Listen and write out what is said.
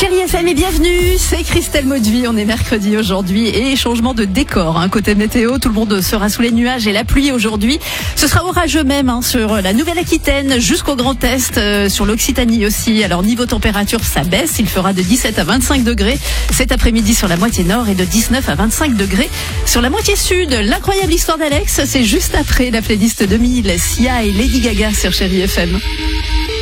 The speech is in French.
Chérie FM et bienvenue, c'est Christelle Maudevie, on est mercredi aujourd'hui et changement de décor, côté météo, tout le monde sera sous les nuages et la pluie aujourd'hui. Ce sera orageux même sur la Nouvelle-Aquitaine jusqu'au Grand Est, sur l'Occitanie aussi. Alors niveau température, ça baisse, il fera de 17 à 25 degrés cet après-midi sur la moitié nord et de 19 à 25 degrés sur la moitié sud. L'incroyable histoire d'Alex, c'est juste après la playlist 2000, Sia et Lady Gaga sur Chérie FM.